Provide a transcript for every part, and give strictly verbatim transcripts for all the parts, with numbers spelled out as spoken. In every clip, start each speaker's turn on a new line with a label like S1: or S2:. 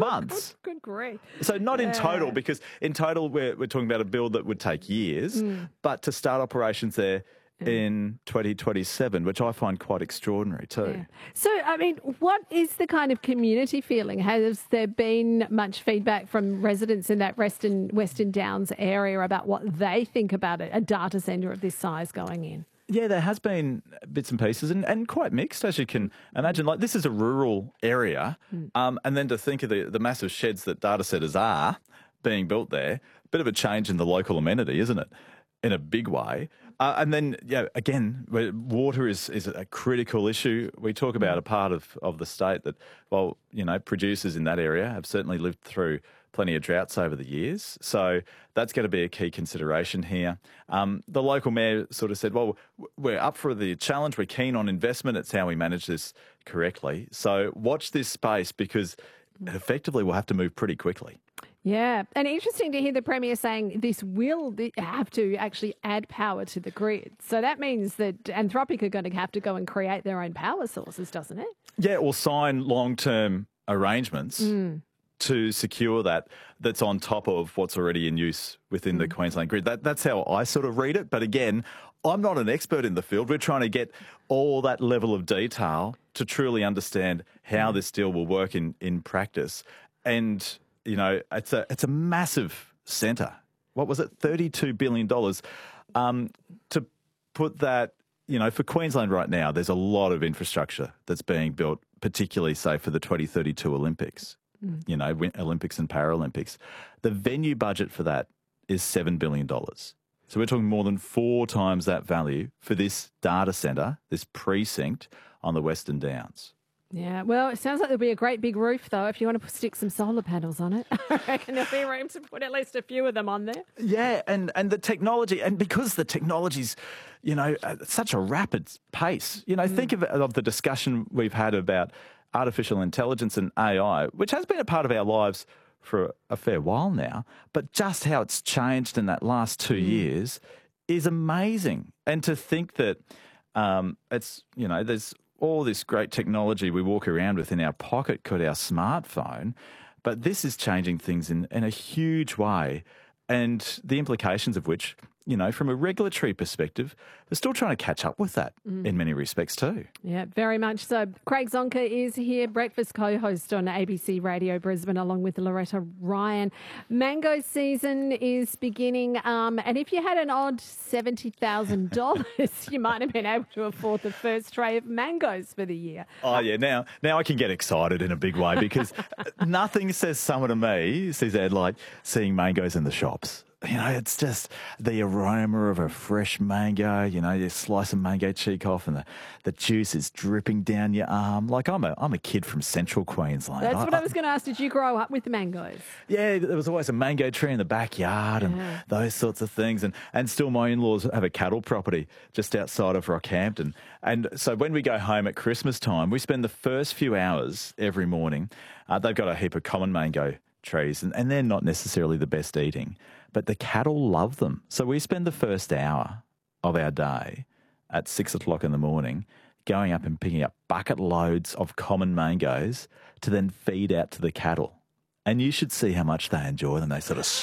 S1: months.
S2: Good, good grief.
S1: So not
S2: yeah.
S1: in total, because in total we're, we're talking about a build that would take years, mm. but to start operations there in twenty twenty-seven, which I find quite extraordinary too.
S2: Yeah. So, I mean, what is the kind of community feeling? Has there been much feedback from residents in that Western, Western Downs area about what they think about it, a data centre of this size going in?
S1: Yeah, there has been bits and pieces and, and quite mixed, as you can imagine. Like, this is a rural area, mm. um, and then to think of the, the massive sheds that data centres are being built there, a bit of a change in the local amenity, isn't it? In a big way. Uh, and then, yeah, again, water is, is a critical issue. We talk about a part of, of the state that, well, you know, producers in that area have certainly lived through plenty of droughts over the years. So that's going to be a key consideration here. Um, the local mayor sort of said, well, we're up for the challenge. We're keen on investment. It's how we manage this correctly. So watch this space, because effectively we'll have to move pretty quickly.
S2: Yeah, and interesting to hear the Premier saying this will have to actually add power to the grid. So that means that Anthropic are going to have to go and create their own power sources, doesn't it?
S1: Yeah, or sign long-term arrangements mm. to secure that, that's on top of what's already in use within mm. the Queensland grid. That, that's how I sort of read it. But again, I'm not an expert in the field. We're trying to get all that level of detail to truly understand how mm. this deal will work in, in practice. And you know, it's a it's a massive centre. What was it, thirty-two billion dollars? Um, to put that, you know, for Queensland right now, there's a lot of infrastructure that's being built, particularly, say, for the twenty thirty-two Olympics, mm. you know, Olympics and Paralympics. The venue budget for that is seven billion dollars. So we're talking more than four times that value for this data centre, this precinct on the Western Downs.
S2: Yeah, well, it sounds like there'll be a great big roof, though, if you want to stick some solar panels on it. I reckon there'll be room to put at least a few of them on there.
S1: Yeah, and, and the technology, and because the technology's, you know, at such a rapid pace, you know, mm. think of, of the discussion we've had about artificial intelligence and A I, which has been a part of our lives for a fair while now, but just how it's changed in that last two mm. years is amazing. And to think that um, it's, you know, there's all this great technology we walk around with in our pocket called our smartphone, but this is changing things in, in a huge way, and the implications of which, you know, from a regulatory perspective, they're still trying to catch up with that mm. in many respects too.
S2: Yeah, very much so. Craig Zonka is here, breakfast co-host on A B C Radio Brisbane, along with Loretta Ryan. Mango season is beginning, um, and if you had an odd seventy thousand dollars, you might have been able to afford the first tray of mangoes for the year.
S1: Oh, yeah, now now I can get excited in a big way, because nothing says summer to me, says Ed, like seeing mangoes in the shops. You know, it's just the aroma of a fresh mango. You know, you slice a mango cheek off and the, the juice is dripping down your arm. Like, I'm a I'm a kid from central Queensland.
S2: That's
S1: I,
S2: what I, I was going to ask. Did you grow up with the mangoes?
S1: Yeah, there was always a mango tree in the backyard and yeah. those sorts of things. And, and still my in-laws have a cattle property just outside of Rockhampton. And so when we go home at Christmas time, we spend the first few hours every morning. Uh, they've got a heap of common mango trees, and, and they're not necessarily the best eating, but the cattle love them. So we spend the first hour of our day at six o'clock in the morning going up and picking up bucket loads of common mangoes to then feed out to the cattle. And you should see how much they enjoy them. They sort of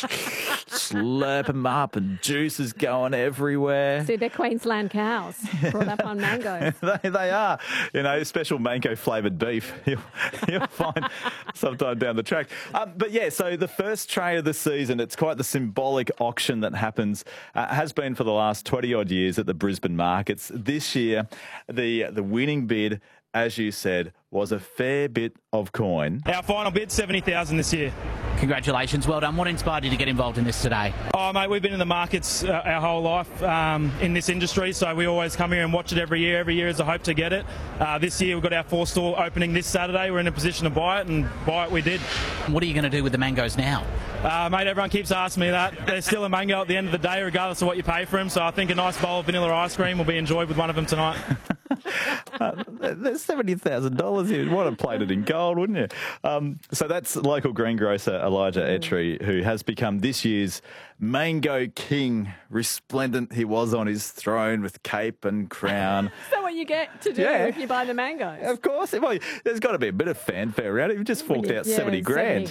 S1: slurp them up and juice is going everywhere.
S2: See, they're Queensland cows brought up on mangoes.
S1: they, they are. You know, special mango flavoured beef you'll, you'll find sometime down the track. Um, but, yeah, so the first tray of the season, it's quite the symbolic auction that happens, uh, has been for the last twenty-odd years at the Brisbane markets. This year, the the winning bid, as you said, was a fair bit of coin.
S3: Our final bid, seventy thousand dollars this year.
S4: Congratulations, well done. What inspired you to get involved in this today?
S3: Oh, mate, we've been in the markets uh, our whole life um, in this industry, so we always come here and watch it every year. Every year is a hope to get it. Uh, this year we've got our fourth store opening this Saturday. We're in a position to buy it, and buy it we did.
S4: What are you going to do with the mangoes now?
S3: Uh, mate, everyone keeps asking me that. There's still a mango at the end of the day, regardless of what you pay for them, so I think a nice bowl of vanilla ice cream will be enjoyed with one of them tonight.
S1: uh, there's seventy thousand dollars here. You'd want to plate it in gold, wouldn't you? Um, so that's local greengrocer Elijah Etry, who has become this year's Mango King. Resplendent he was on his throne with cape and crown.
S2: Is that what you get to do yeah. if you buy the mangoes?
S1: Of course. Well, there's got to be a bit of fanfare around it. You've just forked out yeah, seventy grand. seventy